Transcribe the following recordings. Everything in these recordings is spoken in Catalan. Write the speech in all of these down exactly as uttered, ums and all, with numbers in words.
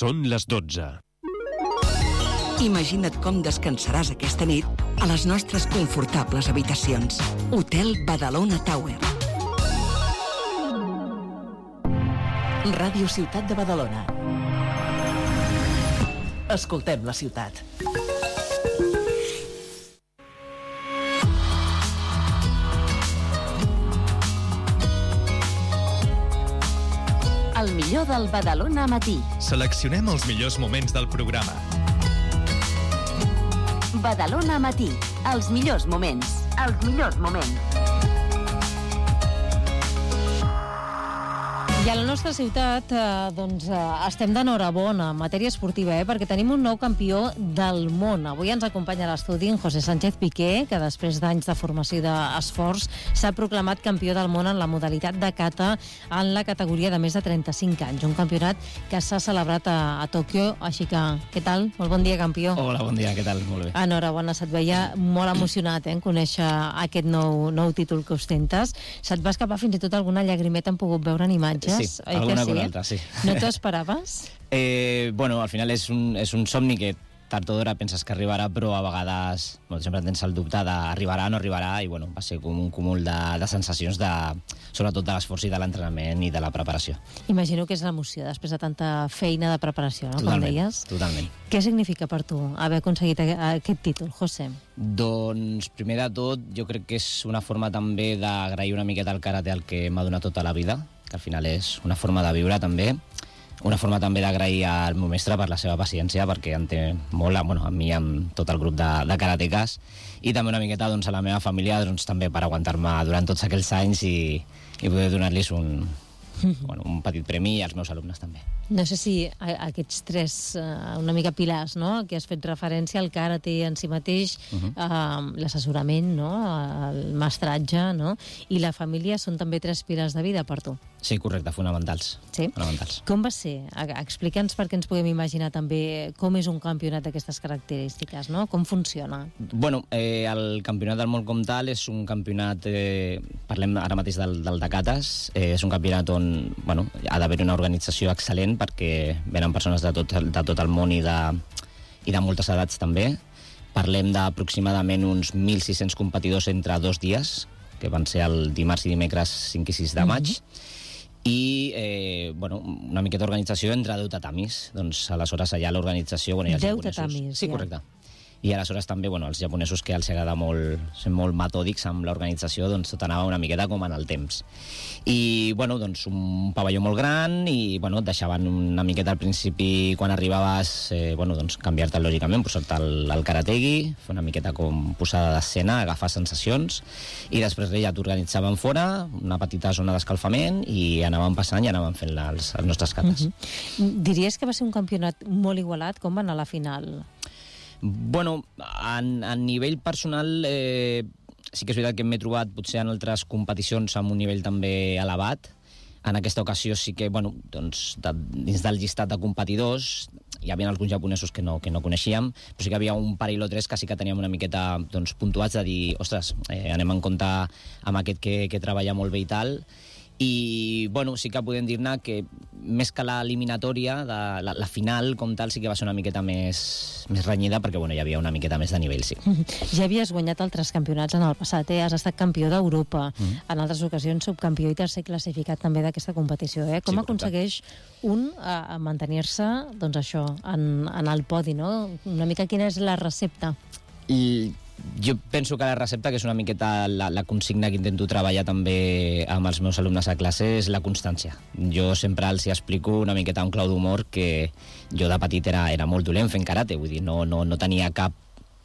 Són les dotze. Imagina't com descansaràs aquesta nit a les nostres confortables habitacions. Hotel Badalona Tower. Ràdio Ciutat de Badalona. Escoltem la ciutat. El millor del Badalona Matí. Seleccionem els millors moments del programa. Badalona Matí. Els millors moments. Els millors moments. I a la nostra ciutat eh, doncs, eh, estem d'enhorabona en matèria esportiva, eh, perquè tenim un nou campió del món. Avui ens acompanya a l'estudi en José Sánchez Piqué, que després d'anys de formació i d'esforç s'ha proclamat campió del món en la modalitat de kata en la categoria de més de trenta-cinc anys. Un campionat que s'ha celebrat a, a Tòquio, així que, què tal? Molt bon dia, campió. Hola, bon dia, què tal? Molt bé. Enhorabona, se't veia molt emocionat eh, en conèixer aquest nou, nou títol que ostentes. Se't va escapar fins i tot alguna llagrimeta, hem pogut veure en imatges. Sí, alguna con altra, sí. No t'ho esperaves? Eh, bueno, al final és un, és un somni que tard o d'hora penses que arribarà, però a vegades bueno, sempre tens el dubte d'arribarà o no arribarà, i bueno, va ser com un cúmul de, de sensacions, de, sobretot de l'esforç i de l'entrenament i de la preparació. Imagino que és l'emoció després de tanta feina de preparació, no? Totalment, com deies. Totalment. Què significa per tu haver aconseguit aquest títol, José? Doncs, primer de tot, jo crec que és una forma també d'agrair una miqueta al karate al que m'ha donat tota la vida, que al final és una forma de viure també, una forma també d'agrair al meu mestre per la seva paciència, perquè en té molt, bueno, a mi i amb tot el grup de, de karatecas, i també una miqueta doncs, a la meva família doncs, també per aguantar-me durant tots aquells anys i, i poder donar-los un, bueno, un petit premi, i als meus alumnes també. No sé si aquests tres uh, una mica pilars, no?, que has fet referència al karate en si mateix, uh-huh. uh, l'assessorament, no?, el mestratge, no?, i la família són també tres pilars de vida per tu. Sí, correcte, fonamentals. Sí? Fonamentals. Com va ser? Explica'ns perquè ens puguem imaginar també com és un campionat d'aquestes característiques, no? Com funciona? Bueno, eh, el campionat del món com tal és un campionat, eh, parlem ara mateix del, del de katas, eh, és un campionat on bueno, ha d'haver una organització excel·lent perquè venen persones de tot, de tot el món i de, i de moltes edats també. Parlem d'aproximadament uns mil sis-cents competidors entre dos dies, que van ser el dimarts i dimecres cinc i sis de maig, mm-hmm. i eh, bueno, una miqueta d'organització entre deu tatamis. Doncs aleshores allà l'organització... Bueno, deu tatamis, sí, ja. Correcte. I aleshores també, bueno, els japonesos, que els agrada molt ser molt metòdics amb l'organització, doncs tot anava una miqueta com en el temps. I, bueno, doncs un pavelló molt gran i, bueno, et deixaven una miqueta al principi, quan arribaves, eh, bueno, doncs canviar-te lògicament, posar-te el, el karategi, fer una miqueta com posada d'escena, agafar sensacions, i després ja t'organitzaven fora, una petita zona d'escalfament, i anàvem passant i anàvem fent els, els nostres katas. Mm-hmm. Diries que va ser un campionat molt igualat? Com va anar a la final? Bueno, a, a nivell personal eh, sí que és veritat que m'he trobat potser en altres competicions amb un nivell també elevat. En aquesta ocasió sí que, bueno, doncs, de, dins del llistat de competidors hi havia alguns japonesos que no, que no coneixíem, però sí que hi havia un parell o tres que sí que teníem una miqueta doncs, puntuats de dir, ostres, eh, anem en compte amb aquest que, que treballa molt bé i tal. I, bueno, sí que podem dir-ne que més que l'eliminatòria, de la, la final com tal, sí que va ser una miqueta més, més renyida, perquè, bueno, hi havia una miqueta més de nivell, sí. Ja havies guanyat altres campionats en el passat, eh? Has estat campió d'Europa, mm. en altres ocasions subcampió i tercer classificat també d'aquesta competició, eh? Com sí, aconsegueix un a, a mantenir-se, doncs això, en, en el podi, no? Una mica quina és la recepta? I jo penso que la recepta, que és una miqueta la, la consigna que intento treballar també amb els meus alumnes a classe, és la constància. Jo sempre els explico una miqueta un clau d'humor, que jo de petit era, era molt dolent fent karate, vull dir, no, no, no tenia cap...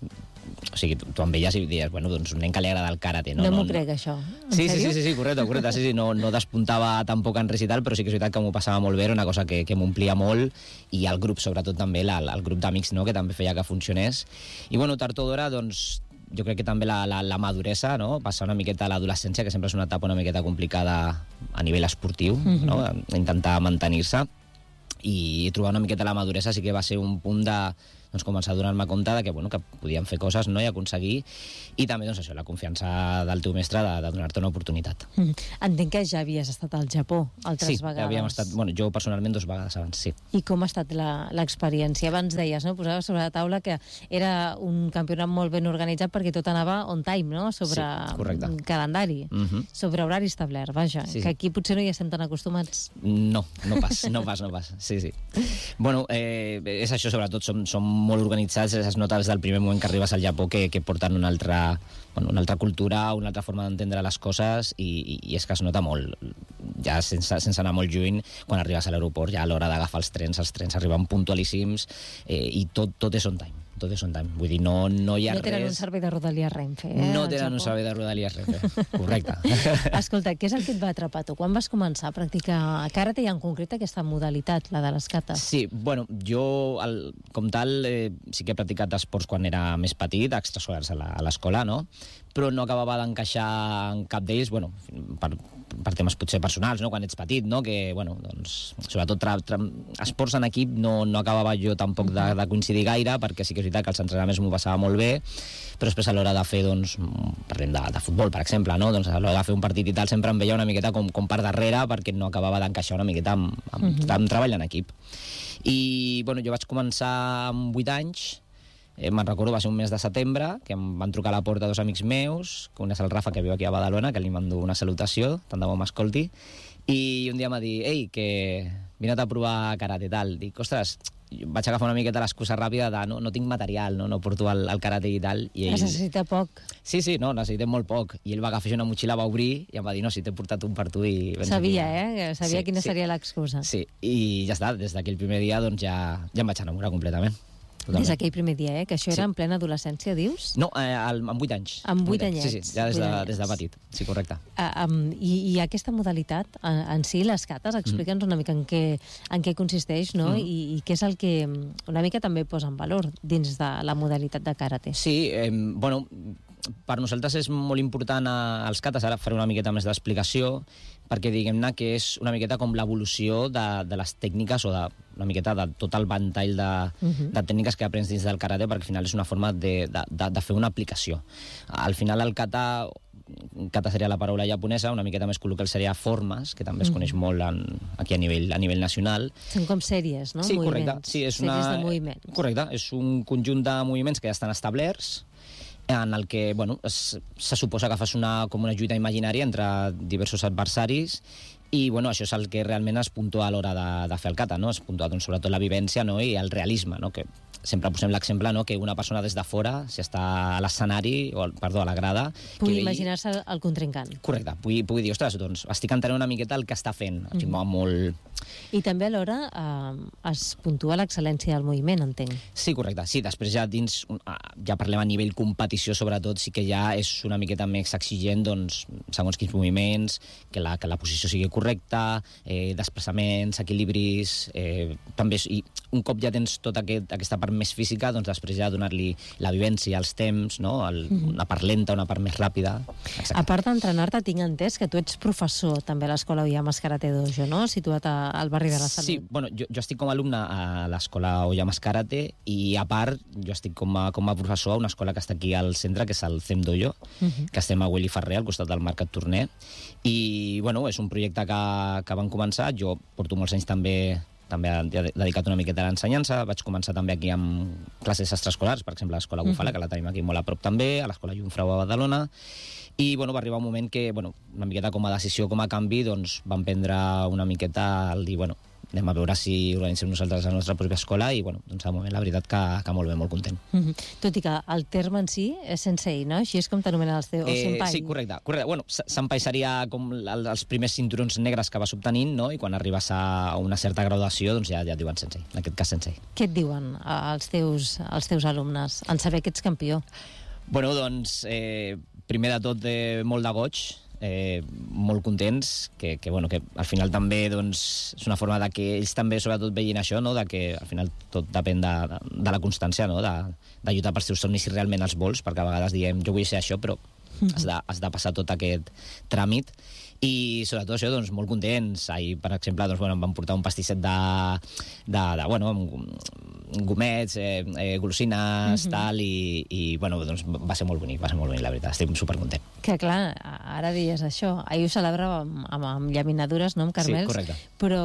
O sigui, tu, tu em veies i dius, bueno, doncs un nen que li agrada el karate. No, no, no m'ho crec, això. Sí, sí, sí, sí, sí, correcte, correcte. Sí, sí, no, no despuntava tampoc en res i tal, però sí que és veritat que m'ho passava molt bé, era una cosa que, que m'omplia molt, i el grup, sobretot també, la, el grup d'amics, no?, que també feia que funcionés. I, bueno, tard o d'hora, doncs, jo crec que també la, la, la maduresa, no?, passar una miqueta a l'adolescència, que sempre és una etapa una miqueta complicada a nivell esportiu, mm-hmm. no?, intentar mantenir-se, i trobar una miqueta la maduresa sí que va ser un punt de, doncs, començar a donar-me compte de que, bueno, que podíem fer coses, no?, i aconseguir, i també doncs, això, la confiança del teu mestre de, de donar-te una oportunitat. Mm. Entenc que ja havies estat al Japó altres sí, vegades. Sí, havíem estat, bueno, jo personalment dos vegades abans, sí. I com ha estat l'experiència? Abans deies, no?, posaves sobre la taula que era un campionat molt ben organitzat perquè tot anava on time, no?, sobre sí, calendari, uh-huh. sobre horari establert, vaja, sí, sí. que aquí potser no hi estem tan acostumats. No, no pas, no pas, no pas, sí, sí. Bueno, eh, és això, sobretot, som, som molt organitzats, es nota des del primer moment que arribes al Japó que, que porten una altra, bueno, una altra cultura, una altra forma d'entendre les coses, i, i, i és que es nota molt, ja sense, sense anar molt lluny, quan arribes a l'aeroport, ja a l'hora d'agafar els trens, els trens arriben puntualíssims, eh, i tot, tot és on time. Tot és on time. Vull dir, no, no hi ha res... No tenen res... un servei de Rodalies Renfe, eh? No tenen un servei de Rodalies Renfe, correcte. Escolta, què és el que et va atrapar tu? Quan vas començar a practicar karate i en concret aquesta modalitat, la de les kates? Sí, bueno, jo, el, com tal, eh, sí que he practicat esports quan era més petit, extraescolars a l'escola, no? Però no acabava d'encaixar en cap d'ells, bueno, per, per temes potser personals, no?, quan ets petit, no?, que, bueno, doncs, sobretot tra, tra, esports en equip no, no acabava jo tampoc de, de coincidir gaire, perquè sí que és veritat que els entrenaments m'ho passava molt bé, però després a l'hora de fer, doncs, parlem de, de futbol, per exemple, no?, doncs a l'hora de fer un partit i tal sempre em veia una miqueta com, com per darrere, perquè no acabava d'encaixar una miqueta amb, amb, uh-huh. amb treball en equip. I, bueno, jo vaig començar amb vuit anys, Eh, me'n recordo, va ser un mes de setembre, que em van trucar a la porta dos amics meus, que un és el Rafa, que viu aquí a Badalona, que li mando una salutació, tant de bo m'escolti, i un dia em va dir, ei, que vine a provar karate i tal. Dic, ostres, vaig agafar una miqueta l'excusa ràpida de no, no tinc material, no, no porto el, el karate i tal. I ell... Es necessita poc. Sí, sí, no, necessitem molt poc. I ell va agafar una motxilla, va obrir i em va dir, no, si t'he portat un per tu i... Sabia, eh? Sabia sí, quina sí. seria l'excusa. Sí, i ja està, des d'aquell primer dia doncs ja, ja em vaig enamorar completament. Totalment. Des d'aquell primer dia, eh? Que això era sí. en plena adolescència, dius? No, eh, amb vuit anys. Amb vuit anyets. Sí, sí, ja des de, des de petit, sí, correcte. Uh, um, i, I aquesta modalitat, en, en si, les kates, explica'ns una mica en què, en què consisteix, no? Mm. I, I què és el que una mica també posa en valor dins de la modalitat de karate. Sí, eh, bueno, per nosaltres és molt important a, als kates, ara faré una miqueta més d'explicació, perquè diguem-ne que és una miqueta com l'evolució de, de les tècniques o de, una miqueta de tot el ventall de, uh-huh. de tècniques que aprens dins del karate, perquè al final és una forma de, de, de, de fer una aplicació. Al final el kata, kata seria la paraula japonesa, una miqueta més col·loquial seria formes, que també es coneix uh-huh. molt en, aquí a nivell, a nivell nacional. Són com sèries, no? Sí, moviments. correcte. Sí, és sèries una, de moviments. Correcte, és un conjunt de moviments que ja estan establerts, en el que, bueno, es, se suposa que fas una, com una lluita imaginària entre diversos adversaris i, bueno, això és el que realment es puntua a l'hora de, de fer el kata, no? Es puntua, doncs, sobretot la vivència, no?, i el realisme, no?, que sempre posem l'exemple, no?, que una persona des de fora, si està a l'escenari, o, perdó, a la grada... Pugui que imaginar-se el contrincant. Correcte, pugui, pugui dir, ostres, doncs, estic entenent una miqueta el que està fent, mm. o sigui, molt... I també alhora eh, es puntua l'excel·lència del moviment, entenc. Sí, correcte. Sí, després ja dins, ja parlem a nivell competició, sobretot, sí que ja és una miqueta més exigent, doncs, segons quins moviments, que la, que la posició sigui correcta, eh, desplaçaments, equilibris, eh, també, i un cop ja tens tota aquest, aquesta part més física, doncs després ja donar-li la vivència, els temps, no? El, mm-hmm. una part lenta, una part més ràpida. Exacte. A part d'entrenar-te, tinc entès que tu ets professor també a l'Escola Oyamas Karate Dojo, no?, situat a al barri de la Salut. Sí, bueno, jo, jo estic com a alumne a l'escola Oyamas Karate i, a part, jo estic com a, com a professor a una escola que està aquí al centre, que és el C E M Dojo, uh-huh. que estem a Willy Ferrer, al costat del Mercat Torner. I, bueno, és un projecte que, que van començar. Jo porto molts anys també també he dedicat una miqueta a l'ensenyança. Vaig començar també aquí amb classes extraescolars, per exemple, a l'Escola Bufala, uh-huh. que la tenim aquí molt a prop també, a l'Escola Jungfrau a Badalona. I, bueno, va arribar un moment que, bueno, una miqueta com a decisió, com a canvi, doncs vam prendre una miqueta el dir, bueno, anem a veure si organitzem nosaltres la nostra pròpia escola i, bueno, doncs, al moment, la veritat, que, que molt bé, molt content. Mm-hmm. Tot i que el terme en si és sensei, no? Així és com t'anomenen els teus, o eh, senpai. Sí, correcte. correcte. Bueno, senpai seria com els primers cinturons negres que vas obtenint, no? I quan arribes a una certa graduació, doncs ja, ja et diuen sensei, en aquest cas sensei. Què et diuen els teus, els teus alumnes en saber que ets campió? Bueno, doncs, eh, primer de tot, eh, molt de goig, eh, molt contents, que, que, bueno, que al final també, doncs, és una forma de que ells també, sobretot, vegin això, no?, de que al final tot depèn de, de, de la constància, no?, de, de lluitar pels teus somnis si realment els vols, perquè a vegades diem, jo vull ser això, però has de, has de passar tot aquest tràmit. I sobretot això, doncs, molt contents. Ahir, per exemple, doncs, bueno, em van portar un pastisset de, de, de bueno, gomets, eh, eh, golosines, mm-hmm. tal, i, i bueno, doncs, va ser molt bonic, va ser molt bonic, la veritat. Estic supercontent. Que clar, ara dies això. Ahir ho celebràvem amb, amb llaminadures, no?, amb caramels. Sí, correcte. Però,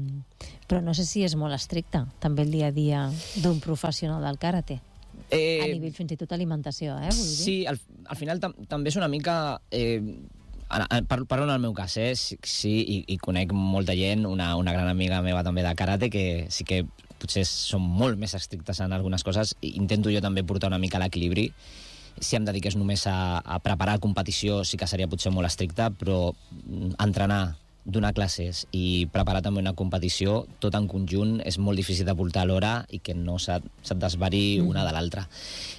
però no sé si és molt estricte, també el dia a dia d'un professional del karate. Eh, a nivell fins i tot alimentació, eh? Vull dir. Sí, al, al final tam, també és una mica... Eh, Parlo par en el meu cas, eh? Sí, sí i, i conec molta gent, una, una gran amiga meva també de karate, que sí que potser són molt més estrictes en algunes coses. Intento jo també portar una mica l'equilibri. Si em dediqués només a, a preparar competició, sí que seria potser molt estricte, però entrenar, donar classes i preparar també una competició, tot en conjunt, és molt difícil de portar a l'hora i que no se't, se't desvari una de l'altra.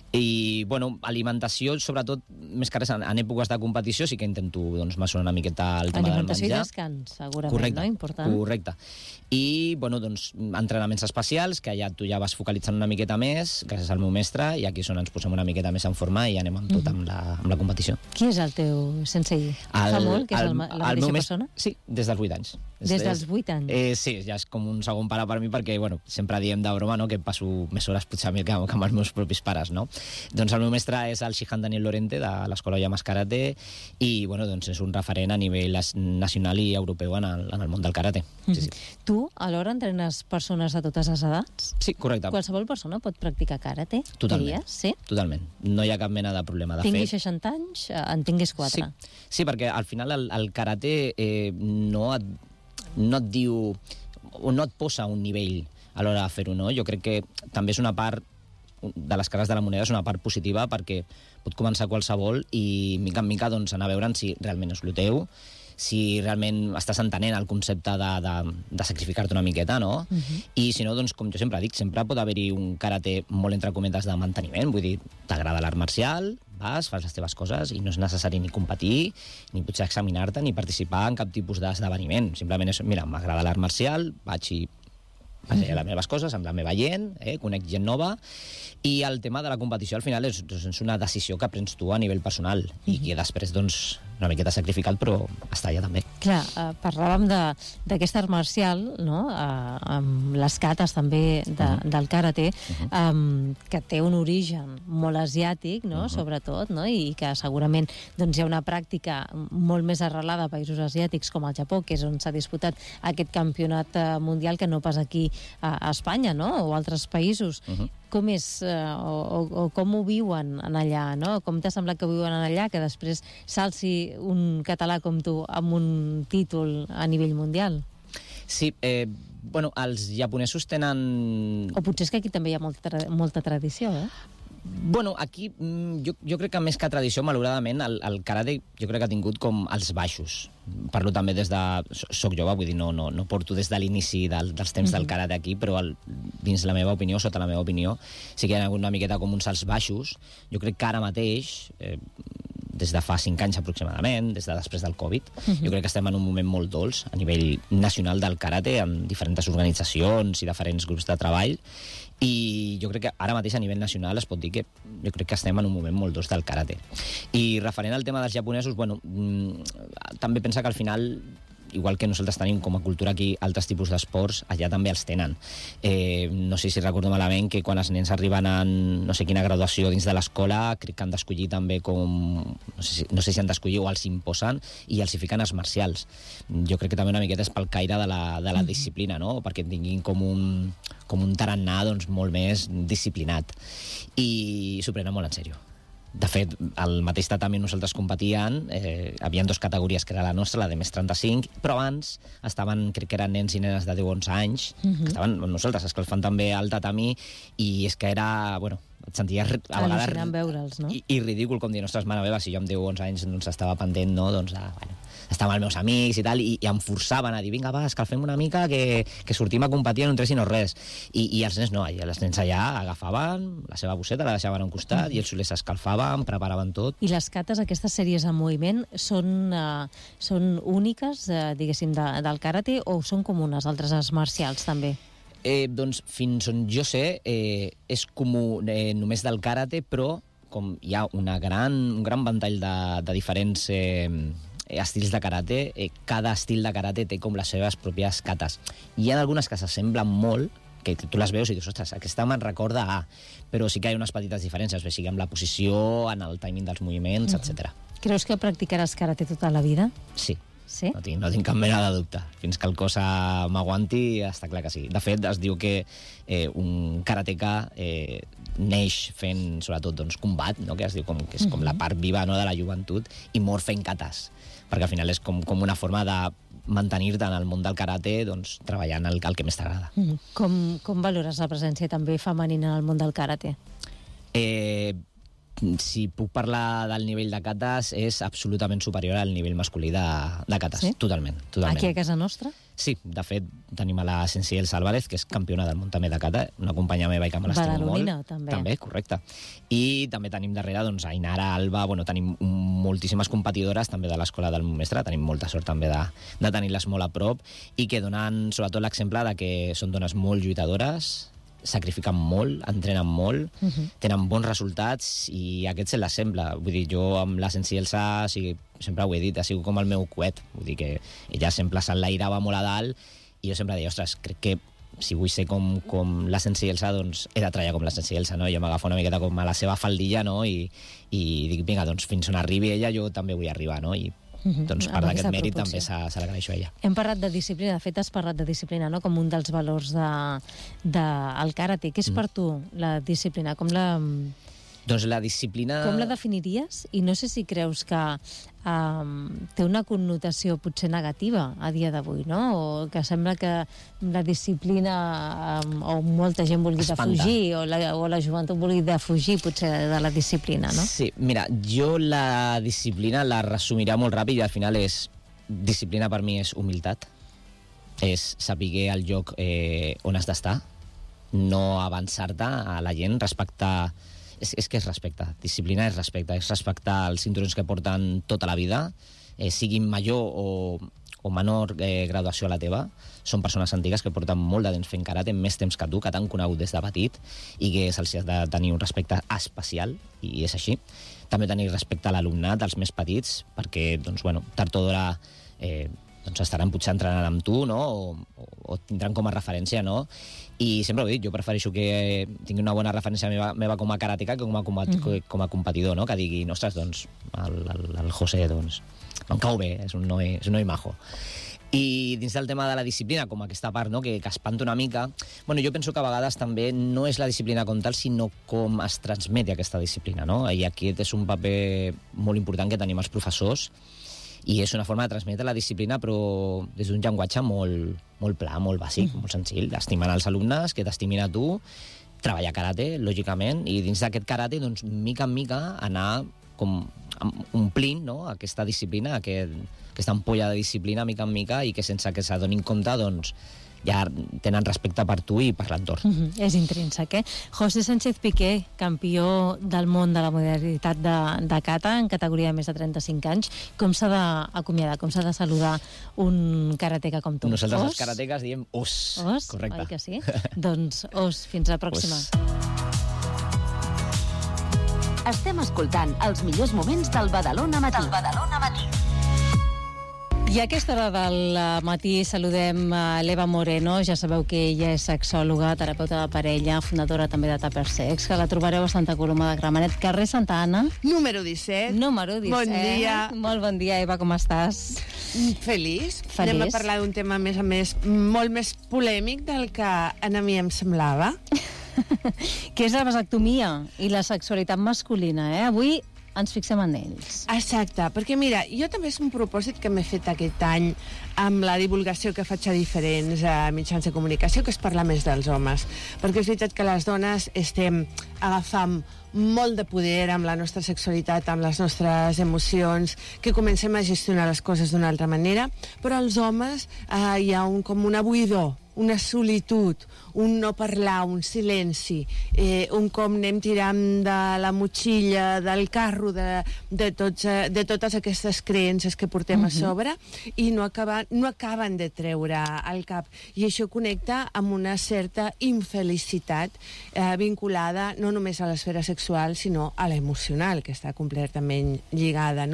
I, bueno, alimentació, sobretot, més que res, en, en èpoques de competició, sí que intento, doncs, mesurar una miqueta el tema del menjar. Alimentació i descans, segurament, correcte, no? Important. Correcte. I, bueno, doncs, entrenaments especials, que ja tu ja vas focalitzant una miqueta més, gràcies al meu mestre, i aquí és on ens posem una miqueta més en forma i anem amb tot, amb la, amb la competició. Qui és el teu sensei? El, Fa molt que és el, el, la mateixa persona? Sí, des dels vuit anys. Des, des dels vuit anys? Eh, sí, ja és com un segon pare per mi, perquè, bueno, sempre diem de broma, no?, que passo més hores potser que, que amb els meus propis pares, no? Doncs el meu mestre és el Shihan Daniel Lorente, de l'Escola Llamas Karate, i, bueno, doncs és un referent a nivell nacional i europeu en el, en el món del karate. Sí, sí. Tu, alhora, entrenes persones de totes les edats? Sí, correcte. Qualsevol persona pot practicar karate? Totalment. Diries? Sí? Totalment. No hi ha cap mena de problema. De Tinguis fet, seixanta anys, en tinguis quatre. Sí, sí, perquè al final el, el karate eh, no, et, no et diu o no et posa un nivell a l'hora de fer-ho, no? Jo crec que també és una part de les cares de la moneda, és una part positiva, perquè pot començar qualsevol i mica en mica doncs, anar a veure si realment és el teu, si realment estàs entenent el concepte de, de, de sacrificar-te una miqueta, no? Uh-huh. I si no, doncs, com jo sempre dic, sempre pot haver-hi un karate molt entre cometes de manteniment, vull dir, t'agrada l'art marcial, vas, fas les teves coses i no és necessari ni competir, ni potser examinar-te, ni participar en cap tipus d'esdeveniment. Simplement és, mira, m'agrada l'art marcial, vaig i vaig a les meves coses, amb la meva gent, eh, conec gent nova, i el tema de la competició al final és, és una decisió que prens tu a nivell personal i que després, doncs, una miqueta sacrificat, però està allà també. Clar, eh, parlàvem d'aquest art marcial, no?, eh, amb les cates també de, uh-huh. del karate, uh-huh. um, que té un origen molt asiàtic, no?, uh-huh. sobretot, no?, i que segurament doncs, hi ha una pràctica molt més arrelada a països asiàtics com el Japó, que és on s'ha disputat aquest campionat eh, mundial, que no pas aquí a, a Espanya, no?, o altres països. Uh-huh. Com és, eh, o, o, o com ho viuen en allà, no? Com t'ha semblat que ho viuen en allà, que després s'alci un català com tu amb un títol a nivell mundial? Sí, eh, bueno, els japonesos tenen... O potser és que aquí també hi ha molta, tra molta tradició, eh? Bueno, aquí jo, jo crec que més que tradició, malauradament, el, el karate jo crec que ha tingut com els baixos. Parlo també des de... Soc jove, vull dir, no, no, no porto des de l'inici del, dels temps mm-hmm. del karate aquí, però el, dins la meva opinió, sota la meva opinió, sí que hi ha hagut una miqueta com uns salts baixos. Jo crec que ara mateix, eh, des de fa cinc anys aproximadament, des de després del Covid, mm-hmm. jo crec que estem en un moment molt dolç a nivell nacional del karate, amb diferents organitzacions i diferents grups de treball, i jo crec que ara mateix a nivell nacional es pot dir que jo crec que estem en un moment molt dolç del karate. I referent al tema dels japonesos, bueno, mmm, també pensa que al final, igual que nosaltres tenim com a cultura aquí altres tipus d'esports, allà també els tenen. Eh, no sé si recordo malament que quan els nens arriben a no sé quina graduació dins de l'escola, crec que han d'escollir també com... No sé, si, no sé si han d'escollir o els imposen i els hi fiquen els marcials. Jo crec que també una miqueta és pel caire de la, de la disciplina, no? Perquè tinguin com un, com un tarannà doncs, molt més disciplinat. I s'ho prenen molt en sèrio. De fet, al mateix tatami nosaltres competíem, eh, havia dues categories, que era la nostra, la de més trenta-cinc, però abans estaven, crec que eren nens i nenes de deu a onze anys, uh-huh. que estaven amb nosaltres, escalfant també al tatami, i és que era, bueno, et senties a vegades... Al·lucinant veure'ls, no? I, I ridícul, com dir, ostres, mare meva, si jo amb deu o onze anys doncs, estava pendent, no? Doncs, ah, bueno, estava amb els meus amics i tal, i, i em forçaven a dir, vinga, va, escalfem una mica, que, que sortim a competir en un tres i no res. I, i els nens no, i els nens allà agafaven la seva bosseta, la deixaven a un costat, mm. i els solers s'escalfaven, preparaven tot. I les cates, aquestes sèries en moviment, són, uh, són úniques, uh, diguéssim, de, del karate, o són com unes altres arts marcials, també? Eh, doncs, fins on jo sé, eh, és comú eh, només del karate, però com hi ha una gran, un gran ventall de, de diferents... Eh, estils de karate, eh, cada estil de karate té com les seves pròpies katas. Hi ha algunes que s'assemblen molt, que tu les veus i dius, ostres, aquesta me'n recorda a... Però sí que hi ha unes petites diferències, o sigui, amb la posició, en el timing dels moviments, mm-hmm. etcètera. Creus que practicaràs karate tota la vida? Sí. Sí? No tinc, no tinc cap mena de dubte. Fins que el cos m'aguanti, està clar que sí. De fet, es diu que eh, un karateka eh, neix fent, sobretot, doncs, combat, no? Que es diu com, que és com la part viva, no?, de la joventut, i mor fent katas, perquè al final és com, com una forma de mantenir-te en el món del karate, doncs, treballant el, el que més t'agrada. Mm. Com, com valores la presència també femenina en el món del karate? Eh... Si puc parlar del nivell de katas, és absolutament superior al nivell masculí de, de katas. Sí? Totalment, totalment. Aquí a casa nostra? Sí, de fet, tenim a la Sensi El Álvarez, que és campiona del món també de kata, una companya meva i que me l'estimo molt. Badalonina, també. També, correcte. I també tenim darrere, doncs, Ainara, Alba, bueno, tenim moltíssimes competidores també de l'escola del meu mestre, tenim molta sort també de, de tenir-les molt a prop, i que donen, sobretot, l'exemple de que són dones molt lluitadores, sacrifiquen molt, entrenen molt, uh-huh. tenen bons resultats i aquest se l'assembla. Vull dir, jo amb la Sensi Elsa, o sigui, sempre ho he dit, ha sigut com el meu coet. Vull dir que ella sempre s'enlairava molt a dalt i jo sempre deia, ostres, crec que si vull ser com, com la Sensi Elsa, doncs he de treballar com la Sensi Elsa, no? Jo m'agafo una miqueta com a la seva faldilla, no? I, i dic, vinga, doncs fins on arribi ella jo també vull arribar, no? I doncs part d'aquest mèrit també se, se l'agraeixo a ella. Hem parlat de disciplina, de fet has parlat de disciplina, no?, com un dels valors del de, de karate. Què és per tu la disciplina? Com la... Doncs la disciplina... Com la definiries? I no sé si creus que um, té una connotació potser negativa a dia d'avui, no? O que sembla que la disciplina um, o molta gent vulgui defugir, o la, o la joventut vulgui defugir potser de la disciplina, no? Sí, mira, jo la disciplina la resumiré molt ràpid i al final és... Disciplina per mi és humilitat, és saber el lloc eh, on has d'estar, no avançar-te a la gent, respectar... És, és que és respecte. Disciplina és respecte. És respectar els cinturons que porten tota la vida, eh, siguin major o, o menor eh, graduació a la teva. Són persones antigues que porten molt de temps fent karate, més temps que tu, que t'han conegut des de petit, i que se'ls ha de tenir un respecte especial, i és així. També tenir respecte a l'alumnat, als més petits, perquè, doncs, bueno, tard o d'hora... Eh, doncs estaran potser entrenant amb tu, no? O, o tindran com a referència, no? I sempre ho he dit, jo prefereixo que tingui una bona referència meva, meva com a karateka que com a, com a, mm. com a competidor, no? Que digui, ostres, doncs, el, el, el José, doncs, em cau bé, és un noi, és un noi majo. I dins del tema de la disciplina, com aquesta part, no?, que, que espanta una mica, bueno, jo penso que a vegades també no és la disciplina com tal, sinó com es transmet aquesta disciplina, no? I aquest és un paper molt important que tenim els professors, i és una forma de transmetre la disciplina, però des d'un llenguatge molt, molt pla, molt bàsic, mm. molt senzill, estimant els alumnes, que t'estimin a tu, treballar karate, lògicament, i dins d'aquest karate, doncs, mica en mica, anar com omplint, no?, aquesta disciplina, aquest, aquesta ampolla de disciplina, mica en mica, i que sense que s'adonin compte, doncs, ja tenen respecte per tu i per l'entorn. Mm-hmm. És intrínsec, eh? José Sánchez Piqué, campió del món de la modalitat de, de kata en categoria de més de trenta-cinc anys. Com s'ha d'acomiadar, com s'ha de saludar un karateka com tu? Nosaltres os? Els karatekas diem os. Os? Correcte. Oi que sí? Doncs os, fins la pròxima. Os. Estem escoltant els millors moments del Badalona Matí. Del Badalona Matí. I a aquesta hora del matí saludem a l'Eva Moreno. Ja sabeu que ella és sexòloga, terapeuta de parella, fundadora també de Tupper Sex, que la trobareu a Santa Coloma de Gramenet, carrer Santa Anna. Número disset. Número disset. Bon dia. Molt bon dia, Eva, com estàs? Feliç. Feliç. Anem a parlar d'un tema, a més a més, molt més polèmic del que a mi em semblava. Que és la vasectomia i la sexualitat masculina, eh? Avui ens fixem en ells. Exacte, perquè mira, jo també és un propòsit que m'he fet aquest any amb la divulgació que faig a diferents eh, mitjans de comunicació, que és parlar més dels homes. Perquè és veritat que les dones estem agafant molt de poder amb la nostra sexualitat, amb les nostres emocions, que comencem a gestionar les coses d'una altra manera, però als homes eh, hi ha un, com una buidor, una solitud, un no parlar, un silenci, eh, un com anem tirant de la motxilla, del carro, de, de, tots, de totes aquestes creences que portem uh-huh. a sobre, i no, acaba, no acaben de treure al cap. I això connecta amb una certa infelicitat eh, vinculada no només a l'esfera sexual, sinó a l'emocional, que està completament lligada, no?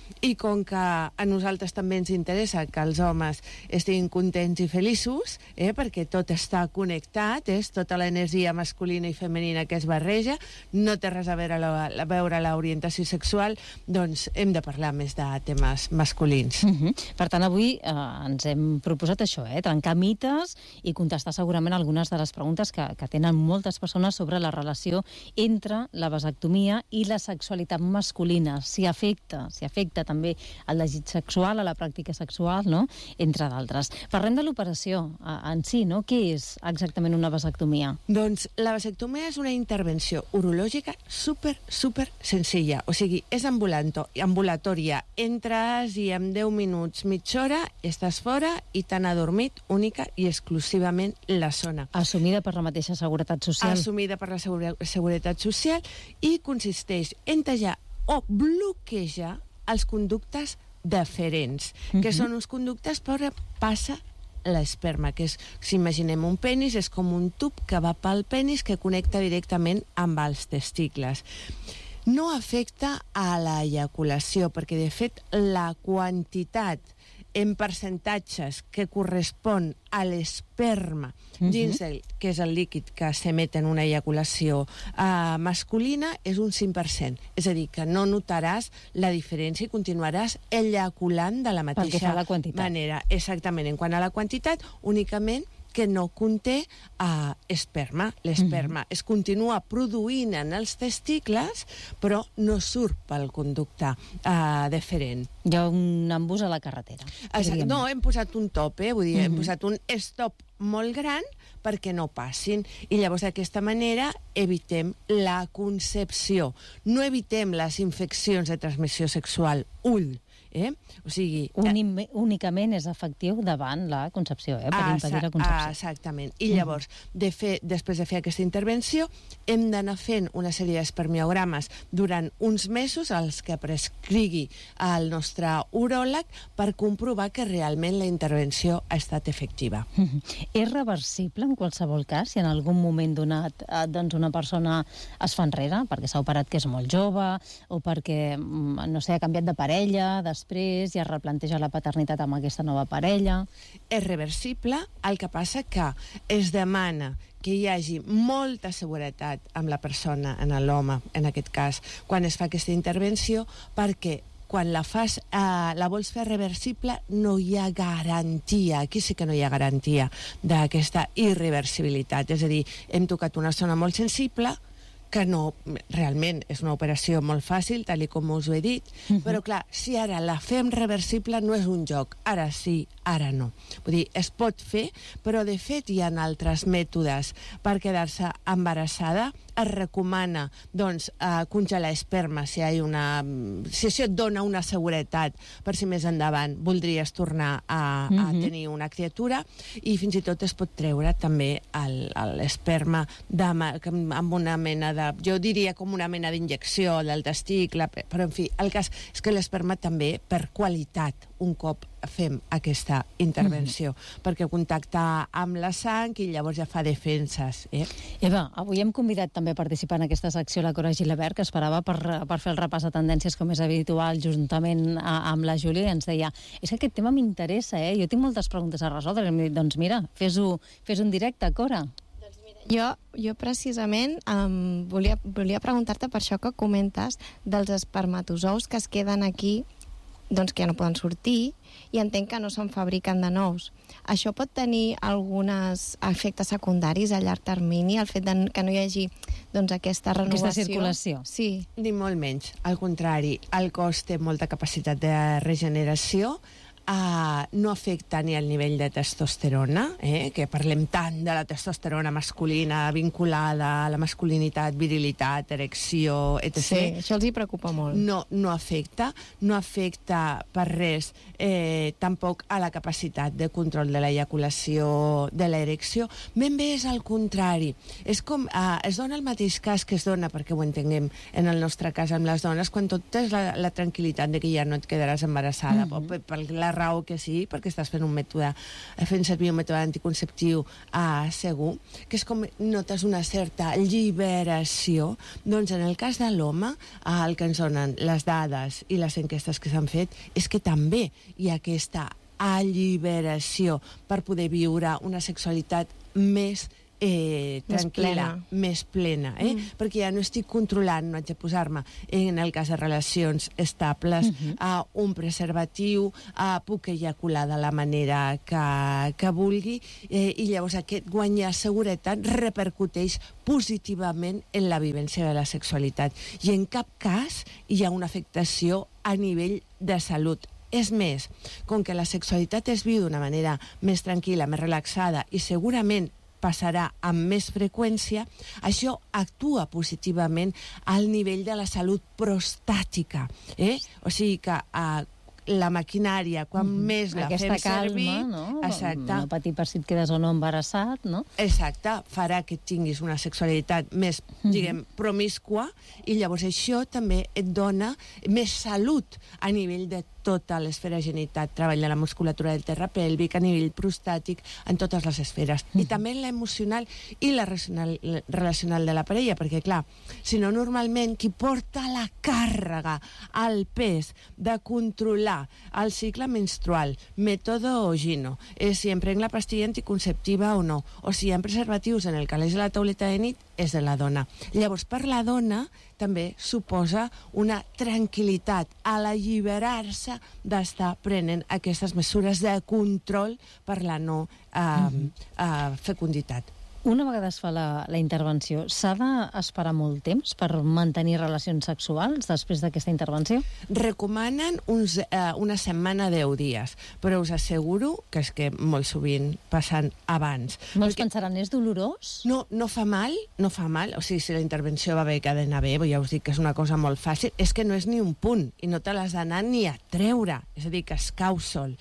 i com que a nosaltres també ens interessa que els homes estiguin contents i feliços, eh, perquè tot està connectat, és tota l'energia masculina i femenina que es barreja, no té res a veure la, a veure l'orientació sexual, doncs hem de parlar més de temes masculins. Uh -huh. Per tant, avui eh, ens hem proposat això, eh, trencar mites i contestar segurament algunes de les preguntes que, que tenen moltes persones sobre la relació entre la vasectomia i la sexualitat masculina, si afecta, si afecta també el desig sexual, a la pràctica sexual, no?, entre d'altres. Parlem de l'operació en si, no? Què és exactament una vasectomia? Doncs la vasectomia és una intervenció urològica super, super senzilla. O sigui, és ambulanto, ambulatòria. Entres i en deu minuts, mitja hora, estàs fora i t'han adormit única i exclusivament la zona. Assumida per la mateixa Seguretat Social. Assumida per la Segure- Seguretat Social i consisteix en tallar o bloquejar els conductes deferents, uh-huh. que són uns conductes per on passa l'esperma, que és, si imaginem un penis, és com un tub que va pel penis que connecta directament amb els testicles. No afecta a l'eyaculació, perquè de fet la quantitat en percentatges que correspon a l'esperma uh-huh. dins del, que és el líquid que s'emet en una eyaculació uh, masculina, és un cinc per cent. És a dir, que no notaràs la diferència i continuaràs eyaculant de la mateixa manera. Exactament. En quant a la quantitat, únicament que no conté uh, esperma. L'esperma uh-huh. es continua produint en els testicles, però no surt pel conducte uh, deferent. Hi ha un embús a la carretera. Exacte. No, hem posat un top, eh? Vull dir, uh-huh. hem posat un stop molt gran perquè no passin. I llavors d'aquesta manera evitem la concepció. No evitem les infeccions de transmissió sexual ull. Eh? O sigui... Unim, únicament és efectiu davant la concepció, eh? Per impedir la concepció. Exactament. I llavors, de fer, després de fer aquesta intervenció, hem d'anar fent una sèrie d'espermiogrames durant uns mesos, els que prescrigui el nostre uròleg, per comprovar que realment la intervenció ha estat efectiva. És reversible en qualsevol cas, si en algun moment donat doncs una persona es fa enrere, perquè s'ha operat que és molt jove, o perquè, no sé, ha canviat de parella, de després ja replanteja la paternitat amb aquesta nova parella. És reversible, el que passa que es demana que hi hagi molta seguretat amb la persona, en l'home, en aquest cas, quan es fa aquesta intervenció, perquè quan la fas, eh, la vols fer reversible, no hi ha garantia. Aquí sí que no hi ha garantia d'aquesta irreversibilitat. És a dir, hem tocat una zona molt sensible, que no, realment és una operació molt fàcil, tal com us ho he dit, uh-huh. però clar, si ara la fem reversible no és un joc, ara sí, ara no. Vull dir, es pot fer, però de fet hi ha altres mètodes per quedar-se embarassada. Es recomana, doncs, eh, congelar esperma si, hi ha una, si això et dona una seguretat per si més endavant voldries tornar a, uh-huh. a tenir una criatura, i fins i tot es pot treure també l'esperma amb una mena de, jo diria com una mena d'injecció del testicle, però en fi, el cas és que l'esperma també, per qualitat, un cop fem aquesta intervenció, mm-hmm. perquè contacta amb la sang i llavors ja fa defenses. Eh? Eva, avui hem convidat també a participar en aquesta secció la Cora Gilabert, que esperava per, per fer el repàs de tendències com és habitual juntament a, amb la Júlia, i ens deia, és que aquest tema m'interessa, eh? Jo tinc moltes preguntes a resoldre. I em dit, doncs mira, fes-ho fes un directe, Cora. Jo, jo precisament um, volia, volia preguntar-te per això que comentes dels espermatozous que es queden aquí, doncs que ja no poden sortir, i entenc que no se'n fabriquen de nous. Això pot tenir alguns efectes secundaris a llarg termini, el fet de que no hi hagi doncs, aquesta renovació? Aquesta circulació? Sí. Ni molt menys. Al contrari, el cos té molta capacitat de regeneració, Uh, no afecta ni el nivell de testosterona, eh, que parlem tant de la testosterona masculina vinculada a la masculinitat, virilitat, erecció, etcètera. Sí, això els hi preocupa molt. No, no afecta, no afecta per res, eh, tampoc a la capacitat de control de l'eyaculació, de l'erecció. Ben bé és al contrari. És com, uh, es dona el mateix cas que es dona, perquè ho entenguem en el nostre cas amb les dones, quan tot és la, la tranquil·litat de que ja no et quedaràs embarassada, mm-hmm. per la raó que sí, perquè estàs fent un mètode, fent servir un mètode anticonceptiu uh, segur, que és com notes una certa lliberació. Doncs en el cas de l'home, uh, el que ens donen les dades i les enquestes que s'han fet és que també hi ha aquesta alliberació per poder viure una sexualitat més Eh, tranquil·la, més plena, més plena eh? mm. perquè ja no estic controlant, no haig de posar-me en el cas de relacions estables mm-hmm. a un preservatiu, a puc ejacular de la manera que, que vulgui, eh, i llavors aquest guanyar seguretat repercuteix positivament en la vivència de la sexualitat, i en cap cas hi ha una afectació a nivell de salut. És més, com que la sexualitat es viu d'una manera més tranquil·la, més relaxada, i segurament passarà amb més freqüència, això actua positivament al nivell de la salut prostàtica. Eh? O sigui que eh, la maquinària, quan mm. més la Aquesta fem servir... calma, no? Exacte. No patir per si et quedes o no embarassat, no? Exacte, farà que tinguis una sexualitat més, mm. diguem, promiscua, i llavors això també et dona més salut a nivell de tota l'esfera genital, treball de la musculatura del terra pèlvic, a nivell prostàtic, en totes les esferes. Mm. I també l'emocional i la relacional, relacional de la parella, perquè, clar, si no, normalment qui porta la càrrega, el pes de controlar el cicle menstrual, mètode Gino, és si emprenc la pastilla anticonceptiva o no, o si hi ha preservatius en el calaix de la tauleta de nit, és de la dona. Llavors, per la dona, també suposa una tranquil·litat a l'alliberar-se d'estar prenent aquestes mesures de control per la no eh, mm-hmm. eh, fecunditat. Una vegada es fa la, la intervenció, s'ha d'esperar molt temps per mantenir relacions sexuals després d'aquesta intervenció? Recomanen uns, eh, una setmana, deu dies, però us asseguro que és que molt sovint passen abans. Molts Perquè... pensaran, és dolorós? No, no fa mal, no fa mal. O sigui, si la intervenció va bé, que ha d'anar bé, ja us dic que és una cosa molt fàcil, és que no és ni un punt, i no te l'has d'anar ni a treure, és a dir, que es cau sol.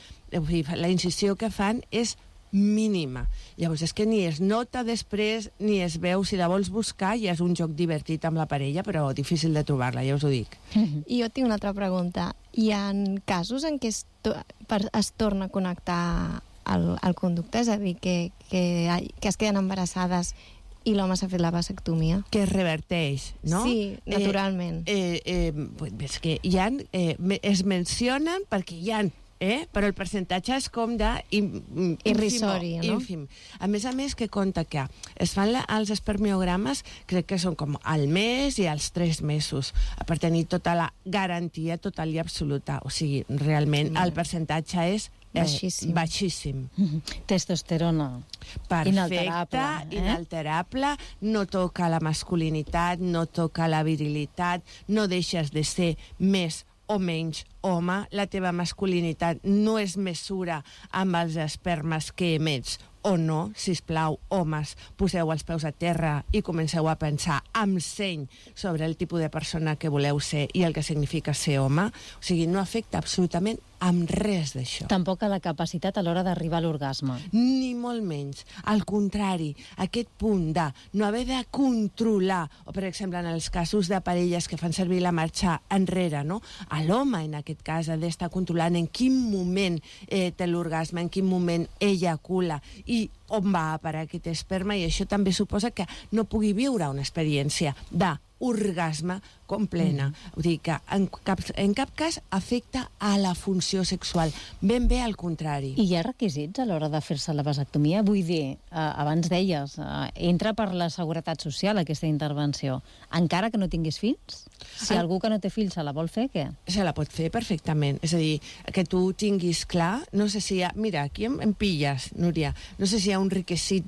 La incisió que fan és mínima. Llavors, és que ni es nota després, ni es veu. Si la vols buscar, ja és un joc divertit amb la parella, però difícil de trobar-la, ja us ho dic. I jo tinc una altra pregunta. Hi ha casos en què es, to per, es torna a connectar el, el conducte? És a dir, que, que, que es queden embarassades i l'home s'ha fet la vasectomia? Que es reverteix, no? Sí, naturalment. Eh, eh, eh, és que hi ha, eh, es mencionen perquè hi ha Eh? Però el percentatge és com de im, irrisori, no? Ínfim. A més a més, que compta que es fan la, els espermiogrames, crec que són com al mes i als tres mesos, per tenir tota la garantia total i absoluta. O sigui, realment mm. el percentatge és eh, baixíssim. baixíssim. Mm-hmm. Testosterona. Perfecte, inalterable, eh? inalterable, no toca la masculinitat, no toca la virilitat, no deixes de ser més o menys home, la teva masculinitat no es mesura amb els espermes que emets o no. Sisplau, homes, poseu els peus a terra i comenceu a pensar amb seny sobre el tipus de persona que voleu ser i el que significa ser home. O sigui, no afecta absolutament amb res d'això. Tampoc a la capacitat a l'hora d'arribar a l'orgasme. Ni molt menys. Al contrari, aquest punt de no haver de controlar, o per exemple en els casos de parelles que fan servir la marxa enrere, no? A l'home, en aquest cas, ha d'estar controlant en quin moment eh, té l'orgasme, en quin moment ejacula i on va a parar aquest esperma, i això també suposa que no pugui viure una experiència de orgasme completa. Mm. Vull dir que en cap, en cap cas afecta a la funció sexual. Ben bé al contrari. I hi ha requisits a l'hora de fer-se la vasectomia? Vull dir, eh, abans deies, eh, entra per la seguretat social aquesta intervenció. Encara que no tinguis fills? Si ah. algú que no té fills se la vol fer, què? Se la pot fer perfectament. És a dir, que tu tinguis clar, no sé si hi ha... Mira, aquí em, em pilles, Núria. No sé si hi ha un requisit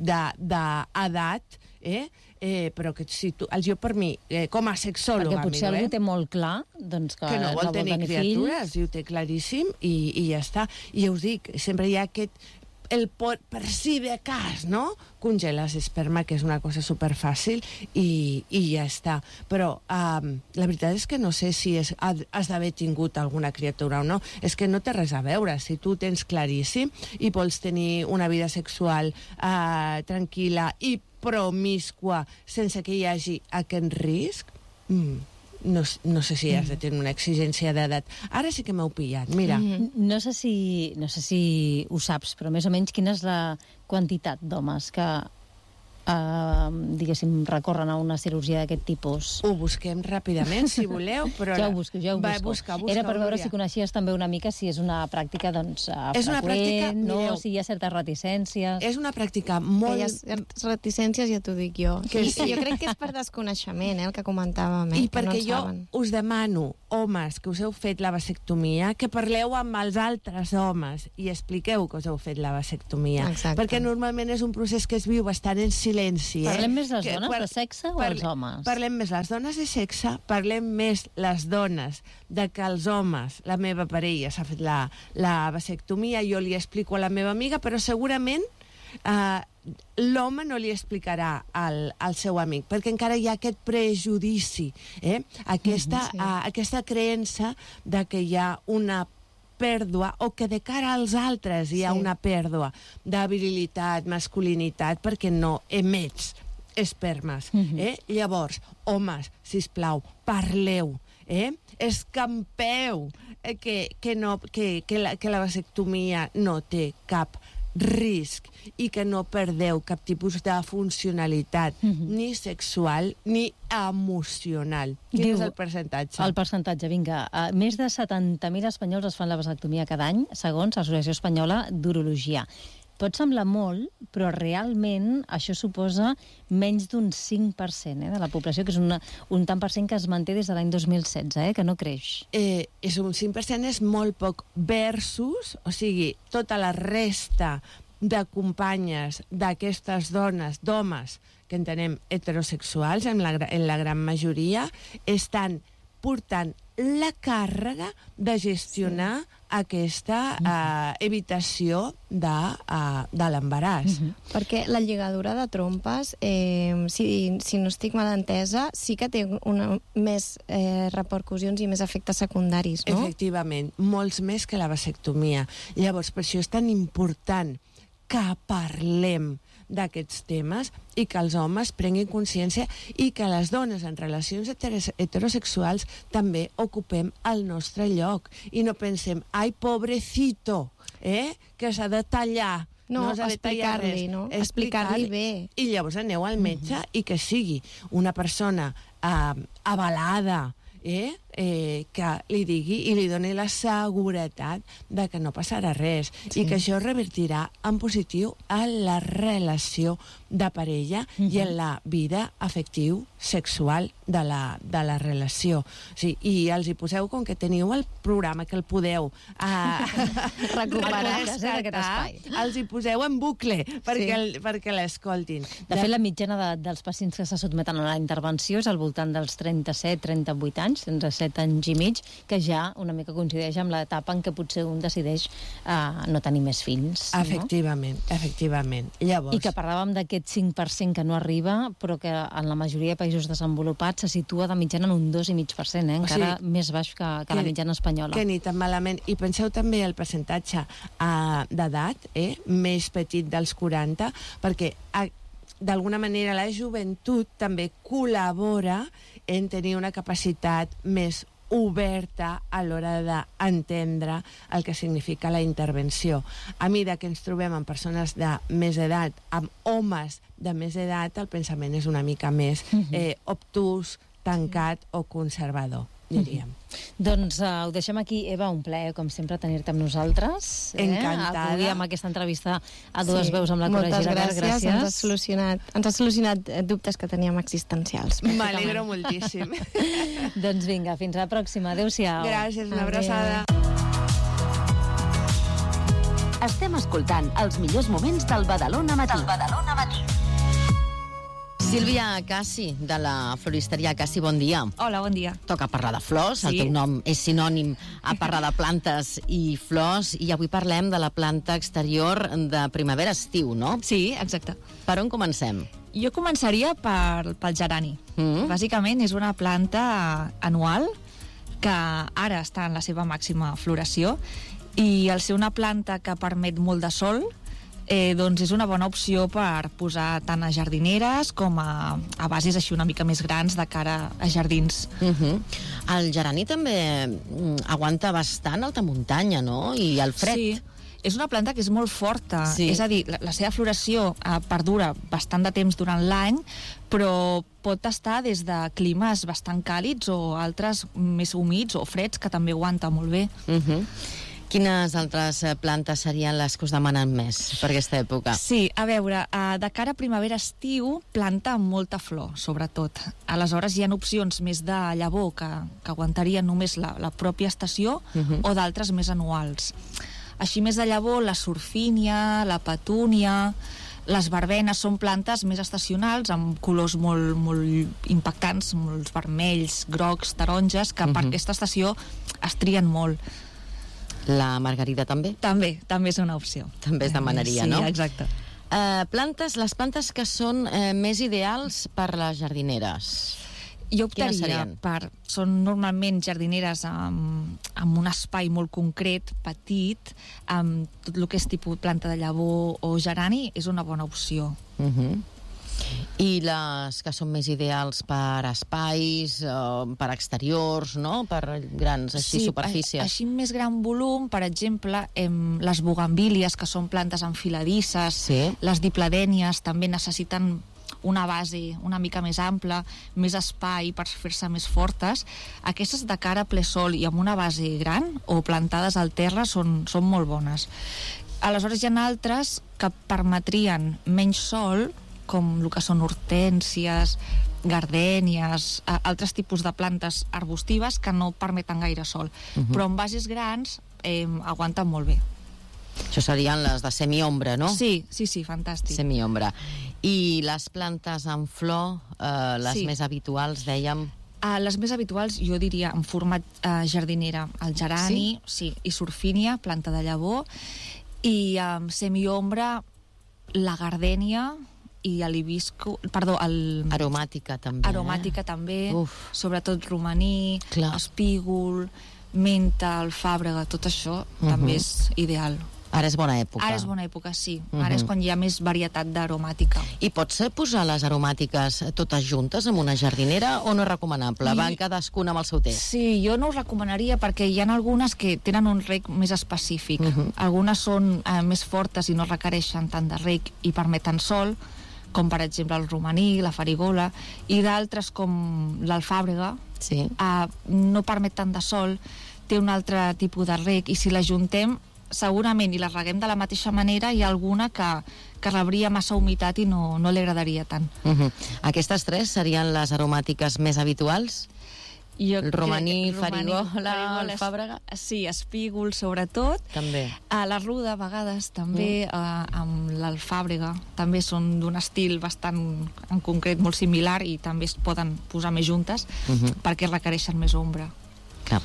d'edat, eh? Eh, però que si tu, el jo per mi, eh, com a sexòloga... Perquè potser miro, algú eh? té molt clar doncs que, que no vol no tenir, tenir criatures, fills. i ho té claríssim, i, i ja està. I ja us dic, sempre hi ha aquest... El pot, per si de cas, no? Congeles esperma, que és una cosa superfàcil, i, i ja està. Però um, la veritat és que no sé si és, has d'haver tingut alguna criatura o no. És que no té res a veure. Si tu tens claríssim i vols tenir una vida sexual uh, tranquil·la i promiscua sense que hi hagi aquest risc, mm, no, no sé si has de tenir una exigència d'edat. Ara sí que m'heu pillat, mira. Mm-hmm. No sé si, no sé si ho saps, però més o menys quina és la quantitat d'homes que, Uh, diguéssim, recorren a una cirurgia d'aquest tipus? Ho busquem ràpidament, si voleu, però... Ja ho busco, ja ho busco. Va, busca, busca, Era per veure Núria. si coneixies també una mica si és una pràctica, doncs, uh, És una freqüent, pràctica, no? mireu, Si hi ha certes reticències... És una pràctica Que molt... hi ha certes reticències, ja t'ho dic jo. Que I sí. jo crec que és per desconeixement, eh, el que comentàvem, eh, I que no perquè en jo saben. us demano, homes, que us heu fet la vasectomia, que parleu amb els altres homes i expliqueu que us heu fet la vasectomia. Exacte. Perquè normalment és un procés que es viu bastant en silenci. Eh? Parlem més les Que dones par- de sexe o parle- els homes? Parlem més les dones de sexe, parlem més les dones de que els homes, la meva parella s'ha fet la, la vasectomia, jo li explico a la meva amiga, però segurament eh, l'home no li explicarà al, al seu amic, perquè encara hi ha aquest prejudici, eh? aquesta, Sí. eh, aquesta creença de que hi ha una pèrdua o que de cara als altres hi ha Sí. una pèrdua de virilitat, masculinitat, perquè no emets espermes. Mhm. eh? Llavors, homes, sisplau, parleu, eh? escampeu eh, que, que, no, que, que, la, que la vasectomia no té cap risc i que no perdeu cap tipus de funcionalitat, Mhm. ni sexual ni emocional. Quin Diu- és el percentatge? El percentatge, vinga. Uh, més de setanta mil espanyols es fan la vasectomia cada any, segons l'Associació Espanyola d'Urologia. Pot semblar molt, però realment això suposa menys d'un cinc per cent eh, de la població, que és una, un tant per cent que es manté des de l'any dos mil setze, eh, que no creix. eh, és un cinc per cent, és molt poc versus, o sigui, tota la resta de companyes d'aquestes dones, d'homes, que entenem heterosexuals, en la, gra- en la gran majoria, estan portant la càrrega de gestionar sí. aquesta eh, evitació de, uh, de l'embaràs. Mhm. Perquè la lligadura de trompes, eh, si, si no estic mal entesa, sí que té una, més eh, repercussions i més efectes secundaris, no? Efectivament, molts més que la vasectomia. Llavors, per això és tan important que parlem d'aquests temes i que els homes prenguin consciència i que les dones en relacions heteros heterosexuals també ocupem el nostre lloc i no pensem, ai, pobrecito, eh, que s'ha de tallar. No, s'ha de tallar res. explicar-li, no? Explicar-li bé. I llavors aneu al metge mm-hmm. i que sigui una persona eh, avalada, eh, eh, que li digui i li doni la seguretat de que no passarà res sí. i que això revertirà en positiu a la relació de parella mm-hmm. i en la vida afectiu sexual de la, de la relació. Sí, i els hi poseu, com que teniu el programa que el podeu eh, Recuperar aquest espai. els hi poseu en bucle perquè, Sí. el, perquè l'escoltin. De fet, la mitjana de, dels pacients que se sotmeten a la intervenció és al voltant dels trenta-set trenta-vuit anys, trenta-set anys i mig, que ja una mica coincideix amb l'etapa en què potser un decideix uh, no tenir més fills. Efectivament, no? efectivament. Llavors... I que parlàvem d'aquest cinc per cent que no arriba, però que en la majoria de països desenvolupats se situa de mitjana en un dos coma cinc per cent, eh? encara o sigui, més baix que, que, que la mitjana espanyola. Que ni tan malament. I penseu també el percentatge uh, d'edat, eh? més petit dels quaranta, perquè uh, d'alguna manera la joventut també col·labora en tenir una capacitat més oberta a l'hora d'entendre el que significa la intervenció. A mesura que ens trobem amb persones de més edat, amb homes de més edat, el pensament és una mica més eh, obtús, tancat o conservador, diríem. Doncs uh, ho deixem aquí. Eva, un plaer, com sempre, tenir-te amb nosaltres. Eh? Encantada. Avui amb aquesta entrevista a dues sí. veus amb la Cora Moltes Girabert. gràcies. Gràcies. Ens has solucionat, ens has solucionat eh, dubtes que teníem existencials. M'alegro moltíssim. Doncs vinga, fins la pròxima. Adéu-siau. Gràcies, una abraçada. Estem escoltant els millors moments del Badalona Matí. Del Badalona Matí. Sílvia Cassi, de la floristeria Cassi, bon dia. Hola, bon dia. Toca parlar de flors, Sí. el teu nom és sinònim a parlar de plantes i flors, i avui parlem de la planta exterior de primavera-estiu, no? Sí, exacte. Per on comencem? Jo començaria per, pel gerani. Mm. Bàsicament és una planta anual que ara està en la seva màxima floració i al ser una planta que permet molt de sol, eh, doncs és una bona opció per posar tant a jardineres com a, a bases així una mica més grans de cara a jardins. Uh-huh. El gerani també mm, aguanta bastant alta muntanya, no? I el fred. Sí, és una planta que és molt forta, Sí. és a dir, la, la seva floració eh, perdura bastant de temps durant l'any, però pot estar des de climes bastant càlids o altres més humits o freds, que també aguanta molt bé. Uh-huh. Quines altres eh, plantes serien les que us demanen més per aquesta època? Sí, a veure, eh, de cara a primavera-estiu, planta amb molta flor, sobretot. Aleshores, hi ha opcions més de llavor que, que aguantarien només la, la pròpia estació Uh-huh. o d'altres més anuals. Així més de llavor, la surfínia, la petúnia, les verbenes són plantes més estacionals, amb colors molt, molt impactants, molts vermells, grocs, taronges, que per Mhm. aquesta estació es trien molt. La margarida també? També, també és una opció. També es demanaria, sí, no? Sí, exacte. Uh, plantes, les plantes que són uh, més ideals per les jardineres. Jo Quines optaria serien? per... Són normalment jardineres amb, amb un espai molt concret, petit, amb tot el que és tipus planta de llavor o gerani, és una bona opció. Uh-huh. I les que són més ideals per espais, uh, per exteriors, no? Per grans així, superfícies. a- així més gran volum, per exemple, em, les bugambílies, que són plantes enfiladisses, Sí. les dipladènies també necessiten una base una mica més ampla, més espai per fer-se més fortes. Aquestes de cara a ple sol i amb una base gran o plantades al terra són, són molt bones. Aleshores hi ha altres que permetrien menys sol, com el que són hortències, gardènies, eh, altres tipus de plantes arbustives que no permeten gaire sol. Mhm. Però amb bases grans eh, aguanten molt bé. Això serien les de semiombra, no? Sí, sí, sí, fantàstic. Semiombra. I les plantes en flor, eh, les Sí. més habituals, dèiem... Uh, les més habituals, jo diria, en format uh, jardinera, el gerani, sí? sí, i surfínia, planta de llavor, i amb um, semiombra, la gardènia i l'hibisco, perdó, el... Aromàtica, també. Aromàtica, també, Uf. sobretot romaní, Clar. espígol, menta, alfàbrega, tot això Mhm. també és ideal. Ara és bona època. Ara és bona època, sí. Mhm. Ara és quan hi ha més varietat d'aromàtica. I pots posar les aromàtiques totes juntes en una jardinera o no és recomanable? I- Van cadascuna amb el seu test. Sí, jo no us recomanaria perquè hi ha algunes que tenen un reg més específic. Mhm. Algunes són eh, més fortes i no requereixen tant de reg i permeten sol, com per exemple el romaní, la farigola, i d'altres com l'alfàbrega, Sí. eh, no permet tant de sol, té un altre tipus de reg, i si la juntem segurament i la reguem de la mateixa manera, hi ha alguna que, que rebria massa humitat i no, no li agradaria tant. Uh-huh. Aquestes tres serien les aromàtiques més habituals? Jo El romaní, crec- farigola, es- alfàbrega? Sí, espígol, sobretot. També. A la ruda, a vegades, també, mm. uh, amb l'alfàbrega, també són d'un estil bastant, en concret, molt similar, i també es poden posar més juntes, Mhm. perquè requereixen més ombra. Clar.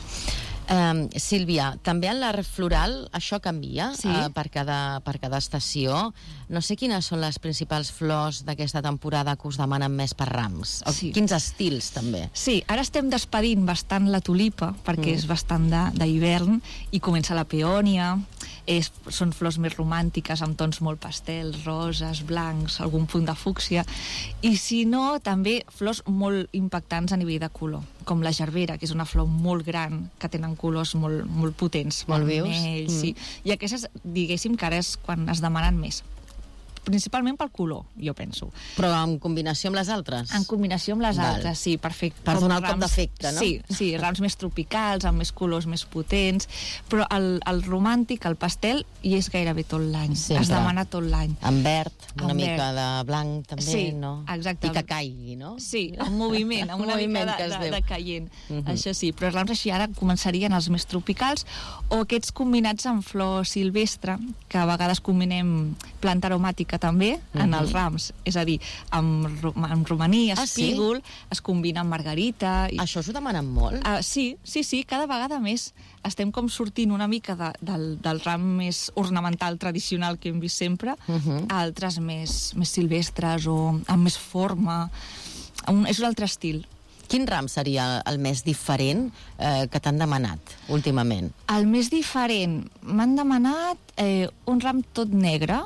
Um, Sílvia, també en l'art floral això canvia Sí. uh, per, cada, per cada estació. No sé quines són les principals flors d'aquesta temporada que us demanen més per rams. O Sí. quins estils, també. Sí, ara estem despedint bastant la tulipa, perquè Mm. mm. és bastant de- d'hivern, i comença la peònia, és, són flors més romàntiques, amb tons molt pastels, roses, blancs, algun punt de fúcsia, i si no, també flors molt impactants a nivell de color, com la gerbera, que és una flor molt gran, que tenen colors molt, molt potents, Molt vius. vermells, Mm. sí. I aquestes, diguéssim que ara és quan es demanen més. Principalment pel color, jo penso. Però en combinació amb les altres? En combinació amb les Val. altres, sí, perfecte. Per Com donar el cop rams- d'efecte, no? Sí, sí, rams més tropicals, amb més colors més potents, però el, el romàntic, el pastel, hi és gairebé tot l'any. Sempre. Es demana tot l'any. En verd, una En mica verd. de blanc, també, Sí, no? exacte. I que caigui, no? Sí, en moviment, amb una Moviment, mica que de, es de, diu. de caient. Mhm. Això sí, però els rams així ara començarien els més tropicals, o aquests combinats amb flor silvestre, que a vegades combinem planta aromàtica també en Mhm. els rams. És a dir, amb, ro- amb romaní, Ah, sí? espígol, es combina amb margarita... I... Això us ho demanen molt? Uh, sí, sí, sí, cada vegada més estem com sortint una mica de, del, del ram més ornamental tradicional que hem vist sempre, Mhm. a altres més, més silvestres o amb més forma. Un, és un altre estil. Quin ram seria el més diferent eh, que t'han demanat últimament? El més diferent, m'han demanat eh, un ram tot negre,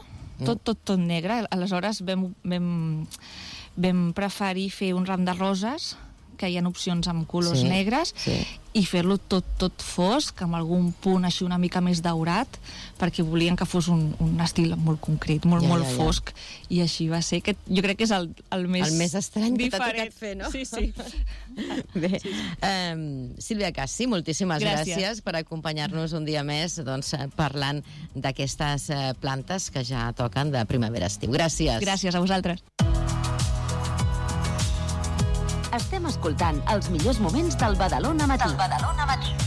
tot, tot, tot negre. Aleshores vam, vam, vam preferir fer un ram de roses, que hi ha opcions amb colors Sí, negres, sí. i fer-lo tot, tot fosc, amb algun punt així una mica més daurat, perquè volien que fos un, un estil molt concret, molt, Ja, molt ja, ja. fosc, i així va ser. Que jo crec que és el, el més El més estrany que t'ha diferent. tocat fer, no? Sí, sí. Bé, um, Sílvia Cassi, moltíssimes gràcies, Gràcies. per acompanyar-nos un dia més doncs, eh, parlant d'aquestes eh, plantes que ja toquen de primavera-estiu. Gràcies. Gràcies a vosaltres. Estem escoltant els millors moments del Badalona Matí. Del Badalona Matí.